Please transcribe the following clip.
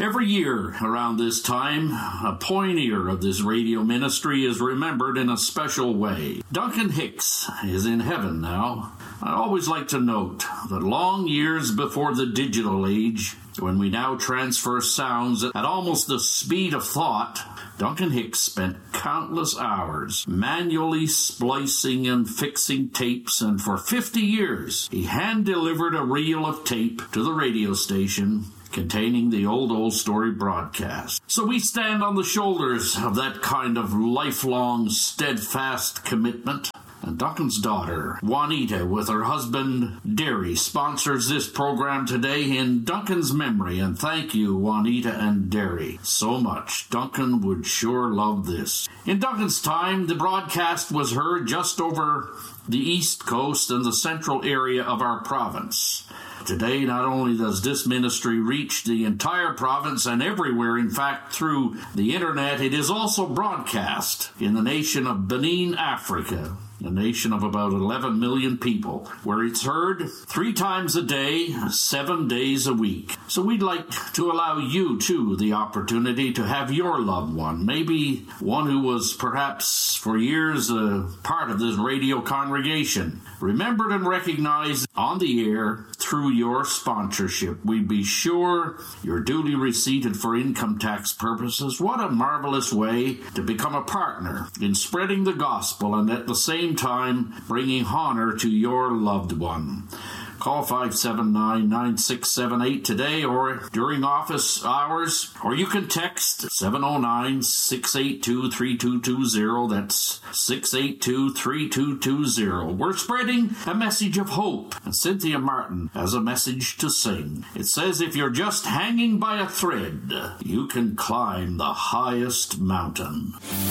Every year around this time, a pioneer of this radio ministry is remembered in a special way. Duncan Hicks is in heaven now. I always like to note that long years before the digital age, when we now transfer sounds at almost the speed of thought, Duncan Hicks spent countless hours manually splicing and fixing tapes, and for 50 years he hand-delivered a reel of tape to the radio station containing the Old Story broadcast. So we stand on the shoulders of that kind of lifelong, steadfast commitment. And Duncan's daughter, Juanita, with her husband, Derry, sponsors this program today in Duncan's memory. And thank you, Juanita and Derry, so much. Duncan would sure love this. In Duncan's time, the broadcast was heard just over the East Coast and the central area of our province. Today, not only does this ministry reach the entire province and everywhere, in fact, through the internet, it is also broadcast in the nation of Benin, Africa, a nation of about 11 million people, where it's heard 3 times a day, 7 days a week. So we'd like to allow you, too, the opportunity to have your loved one, maybe one who was perhaps for years a part of this radio congregation, remembered and recognized on the air through your sponsorship. We'd be sure you're duly receipted for income tax purposes. What a marvelous way to become a partner in spreading the gospel and at the same time bringing honor to your loved one. Call 579-9678 today or during office hours, or you can text 709-682-3220. That's 682-3220. We're spreading a message of hope, and Cynthia Martin has a message to sing. It says, if you're just hanging by a thread, you can climb the highest mountain.